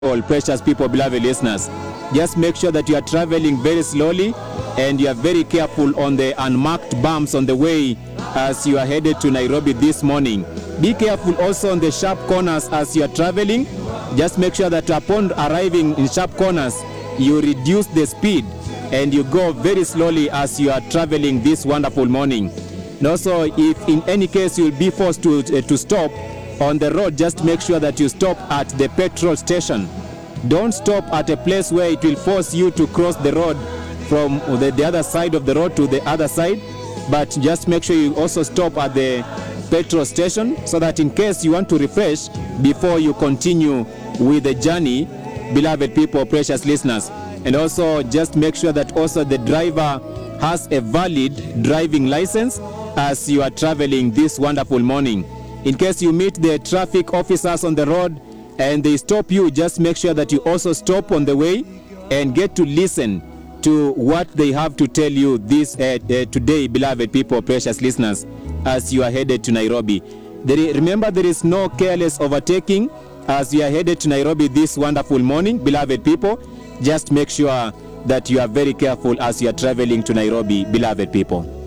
all precious people, beloved listeners. Just make sure that you are traveling very slowly and you are very careful on the unmarked bumps on the way as you are headed to Nairobi this morning. Be careful also on the sharp corners as you are traveling. Just make sure that upon arriving in sharp corners, you reduce the speed and you go very slowly as you are traveling this wonderful morning. And also, if in any case you will be forced to stop on the road, just make sure that you stop at the petrol station. Don't stop at a place where it will force you to cross the road from the other side of the road to the other side, but just make sure you also stop at the petrol station so that in case you want to refresh before you continue with the journey, beloved people, precious listeners. And also just make sure that also the driver has a valid driving license as you are traveling this wonderful morning. In case you meet the traffic officers on the road and they stop you, just make sure that you also stop on the way and get to listen to what they have to tell you this today, beloved people, precious listeners, as you are headed to Nairobi. Remember, there is no careless overtaking as you are headed to Nairobi this wonderful morning, beloved people. Just make sure that you are very careful as you are traveling to Nairobi, beloved people.